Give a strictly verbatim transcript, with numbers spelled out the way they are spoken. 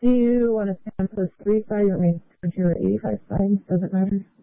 Do you want to stand plus three side? You want me to put your eighty-five side? Doesn't matter.